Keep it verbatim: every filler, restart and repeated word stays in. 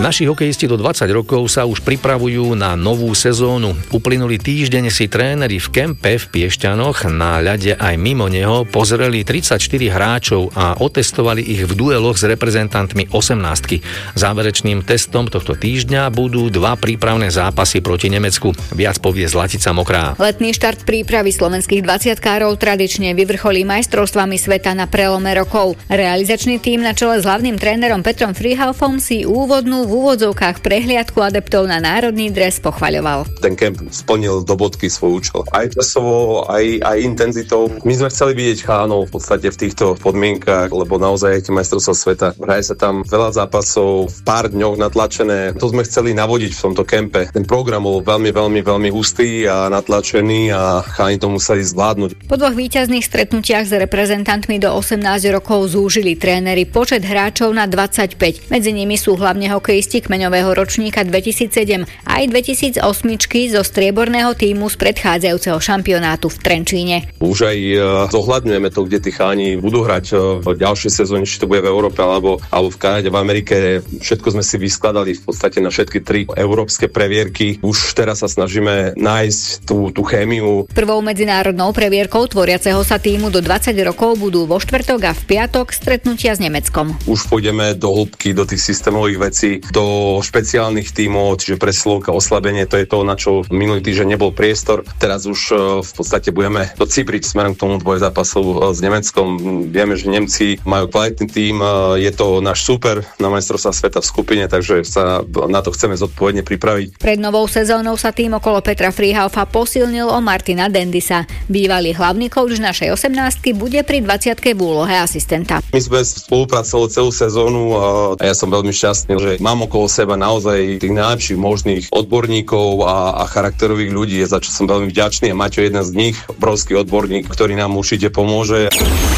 Naši hokejisti do dvadsať rokov sa už pripravujú na novú sezónu. Uplynulý týždeň si tréneri v kempe v Piešťanoch na ľade aj mimo neho pozreli tridsaťštyri hráčov a otestovali ich v dueloch s reprezentantmi osemnástky. Záverečným testom tohto týždňa budú dva prípravné zápasy proti Nemecku. Viac povie Zlatica Mokrá. Letný štart prípravy slovenských dvadsiatkárov tradične vyvrcholí majstrovstvami sveta na prelome rokov. Realizačný tím na čele s hlavným trénerom Petrom Fríhalfom si úvodnú v úvodzovkách prehliadku adeptov na národný dres pochvaľoval. Ten kemp splnil do bodky svoj účel. Aj časovo, aj, aj intenzitou. My sme chceli vidieť chalanov v podstate v týchto podmienkach, lebo naozaj tie majstrovstvá sveta. Hraje sa tam veľa zápasov, v pár dňoch natlačené. To sme chceli navodiť v tomto kempe. Ten program bol veľmi, veľmi, veľmi hustý a natlačený a chalani to museli zvládnuť. Po dvoch víťazných stretnutiach s reprezentantmi do osemnásť rokov zúžili tréneri počet hráčov na dvadsaťpäť. Medzi nimi sú hlavne hokejisti kmeňového ročníka dvetisícsedem aj dvetisícosem zo strieborného tímu z predchádzajúceho šampionátu v Trenčíne. Už aj zohľadňujeme to, kde tí chalani budú hrať v ďalšej sezóne, či to bude v Európe alebo, alebo v Kanade, v Amerike. Všetko sme si vyskladali v podstate na všetky tri európske previerky. Už teraz sa snažíme nájsť tú, tú chémiu. Prvou medzinárodnou previerkou tvoriaceho sa tímu do dvadsať rokov budú vo štvrtok a v piatok stretnutia s Nemeckom. Už pôjdeme do hĺbky, do tých systémových vecí, do špeciálnych tímov, čiže presilovka, oslabenie, to je to, na čo minulý týždeň nebol priestor. Teraz už v podstate budeme docipriť smerom k tomu dvojzápasu s Nemeckom. Vieme, že Nemci majú kvalitný tím, je to náš super na majstrovstvá sveta v skupine, takže sa na to chceme zodpovedne pripraviť. Pred novou sezónou sa tým okolo Petra Fríhalfa posilnil o Martina Dendisa. Bývalý hlavný kouč našej osemnástky bude pri dvadsiatke v úlohe asistenta. My sme spolupracovali celú sezónu a ja som veľmi šťastný, že mám okolo seba naozaj tých najlepších možných odborníkov a, a charakterových ľudí, za čo som veľmi vďačný a Maťo je jeden z nich, obrovský odborník, ktorý nám určite pomôže.